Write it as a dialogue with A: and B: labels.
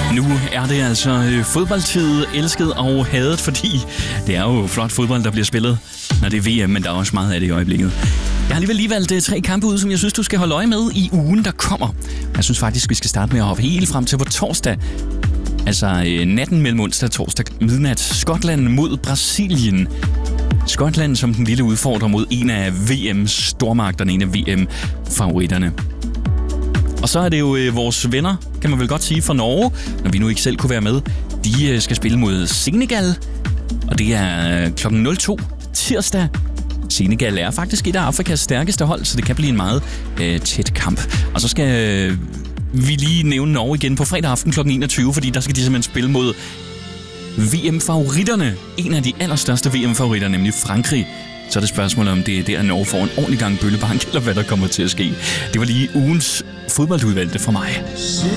A: Nu er det altså fodboldtid, elsket og hadet, fordi det er jo flot fodbold, der bliver spillet, når det er VM, men der er også meget af det i øjeblikket. Jeg har alligevel lige valgt 3 kampe ud, som jeg synes, du skal holde øje med i ugen, der kommer. Jeg synes faktisk, vi skal starte med at hoppe helt frem til på torsdag. Altså natten mellem onsdag og torsdag midnat. Skotland mod Brasilien. Skotland som den lille udfordrer mod en af VM's stormagterne, en af VM-favoritterne. Og så er det jo vores venner, kan man vel godt sige, fra Norge, når vi nu ikke selv kunne være med. De skal spille mod Senegal, og det er kl. 02 tirsdag. Senegal er faktisk et af Afrikas stærkeste hold, så det kan blive en meget tæt kamp. Og så skal vi lige nævne Norge igen på fredag aften kl. 21, fordi der skal de simpelthen spille mod VM-favoritterne. En af de allerstørste VM-favoritter, nemlig Frankrig. Så er det spørgsmål om det er der, Norge får en ordentlig gang bøllebank, eller hvad der kommer til at ske. Det var lige ugens fodboldudvalgte fra mig.